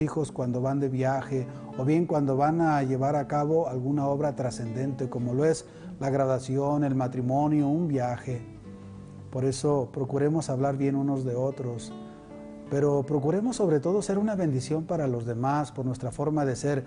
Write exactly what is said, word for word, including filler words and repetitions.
hijos cuando van de viaje o bien cuando van a llevar a cabo alguna obra trascendente como lo es la graduación, el matrimonio, un viaje. Por eso procuremos hablar bien unos de otros, pero procuremos sobre todo ser una bendición para los demás por nuestra forma de ser